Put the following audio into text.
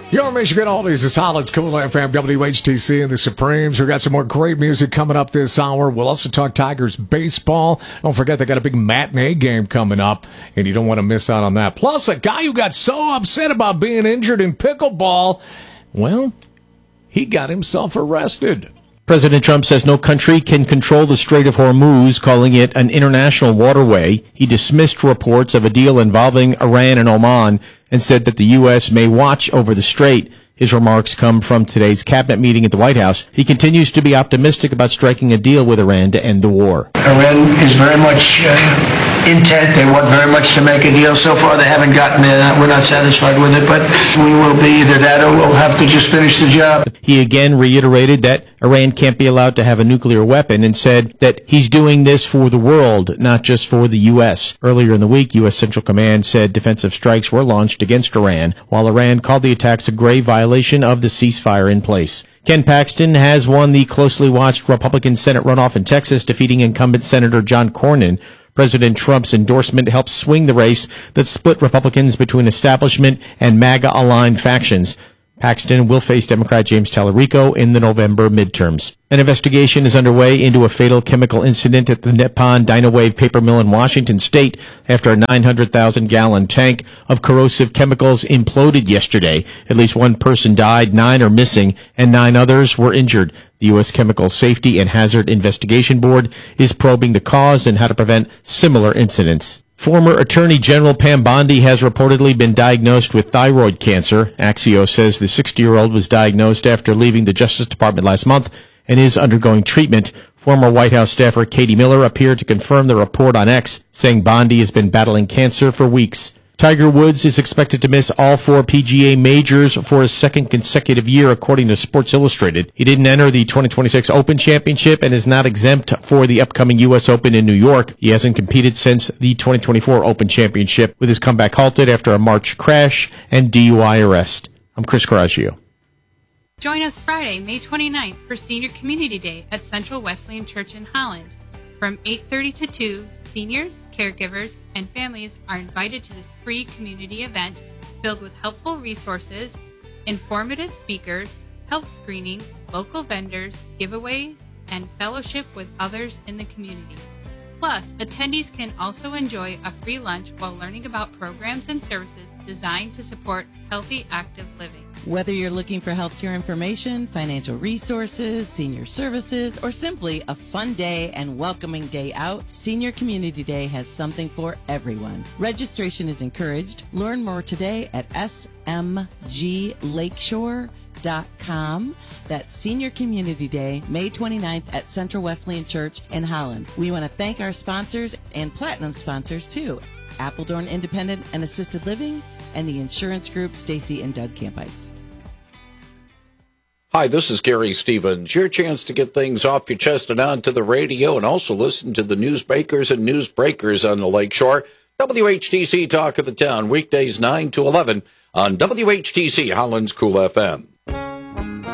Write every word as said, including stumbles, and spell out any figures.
Your Michigan Oldies is Holland's Cool F M, W H T C, and the Supremes. We've got some more great music coming up this hour. We'll also talk Tigers baseball. Don't forget, they got a big matinee game coming up, and you don't want to miss out on that. Plus, a guy who got so upset about being injured in pickleball, well, he got himself arrested. President Trump says no country can control the Strait of Hormuz, calling it an international waterway. He dismissed reports of a deal involving Iran and Oman and said that the U S may watch over the strait. His remarks come from today's cabinet meeting at the White House. He continues to be optimistic about striking a deal with Iran to end the war. Iran is very much uh, intent. They want very much to make a deal. So far, they haven't gotten there. We're not satisfied with it, but we will be either that or we'll have to just finish the job. He again reiterated that Iran can't be allowed to have a nuclear weapon and said that he's doing this for the world, not just for the U S. Earlier in the week, U S Central Command said defensive strikes were launched against Iran, while Iran called the attacks a grave violation of the ceasefire in place. Ken Paxton has won the closely watched Republican Senate runoff in Texas, defeating incumbent Senator John Cornyn. President Trump's endorsement helped swing the race that split Republicans between establishment and MAGA-aligned factions. Paxton will face Democrat James Tallarico in the November midterms. An investigation is underway into a fatal chemical incident at the Nippon Dynawave paper mill in Washington state after a nine hundred thousand gallon tank of corrosive chemicals imploded yesterday. At least one person died, nine are missing, and nine others were injured. The U S Chemical Safety and Hazard Investigation Board is probing the cause and how to prevent similar incidents. Former Attorney General Pam Bondi has reportedly been diagnosed with thyroid cancer. Axios says the sixty-year-old was diagnosed after leaving the Justice Department last month and is undergoing treatment. Former White House staffer Katie Miller appeared to confirm the report on X, saying Bondi has been battling cancer for weeks. Tiger Woods is expected to miss all four P G A majors for his second consecutive year, according to Sports Illustrated. He didn't enter the twenty twenty-six Open Championship and is not exempt for the upcoming U S Open in New York. He hasn't competed since the twenty twenty-four Open Championship, with his comeback halted after a March crash and D U I arrest. I'm Chris Coraggio. Join us Friday, May twenty-ninth for Senior Community Day at Central Wesleyan Church in Holland. From eight thirty to two, seniors, caregivers, and families are invited to this free community event filled with helpful resources, informative speakers, health screenings, local vendors, giveaways, and fellowship with others in the community. Plus, attendees can also enjoy a free lunch while learning about programs and services designed to support healthy, active living. Whether you're looking for healthcare information, financial resources, senior services, or simply a fun day and welcoming day out, Senior Community Day has something for everyone. Registration is encouraged. Learn more today at s m g lakeshore dot com. That's Senior Community Day, May twenty-ninth at Central Wesleyan Church in Holland. We want to thank our sponsors and platinum sponsors too, Appledorn Independent and Assisted Living, and the insurance group Stacy and Doug Campice. Hi, this is Gary Stevens. Your chance to get things off your chest and onto the radio, and also listen to the newsmakers and newsbreakers on the Lakeshore. W H T C Talk of the Town, weekdays nine to eleven on W H T C Holland's Cool F M.